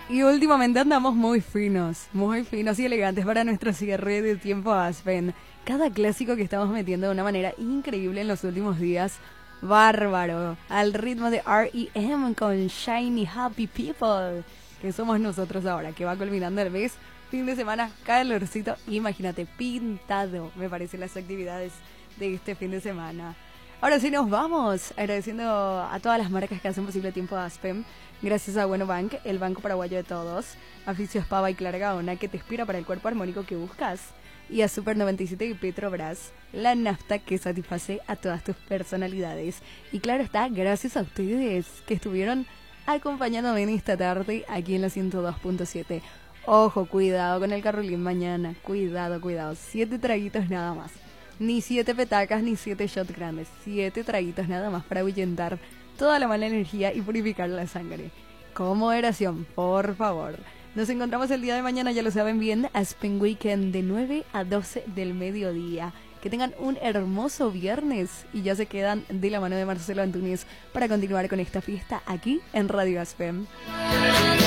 Y últimamente andamos muy finos y elegantes para nuestro cierre de Tiempo Aspen. Cada clásico que estamos metiendo de una manera increíble en los últimos días. Bárbaro. Al ritmo de R.E.M. con Shiny Happy People. Que somos nosotros ahora, que va culminando el mes. Fin de semana, calorcito. Imagínate, pintado, me parecen las actividades de este fin de semana. Ahora sí nos vamos, agradeciendo a todas las marcas que hacen posible Tiempo Aspen. Gracias a Bueno Bank, el banco paraguayo de todos. A Fisio Spava y Clara Gaona, que te inspira para el cuerpo armónico que buscas. Y a Super 97 y Petrobras, la nafta que satisface a todas tus personalidades. Y claro está, gracias a ustedes que estuvieron acompañándome en esta tarde aquí en la 102.7. Ojo, cuidado con el carrulín mañana. Cuidado. 7 traguitos nada más. Ni 7 petacas ni 7 shots grandes. 7 traguitos nada más para ahuyentar toda la mala energía y purificar la sangre. Con moderación, por favor. Nos encontramos el día de mañana, ya lo saben bien, Aspen Weekend de 9 a 12 del mediodía. Que tengan un hermoso viernes y ya se quedan de la mano de Marcelo Antúnez para continuar con esta fiesta aquí en Radio Aspen.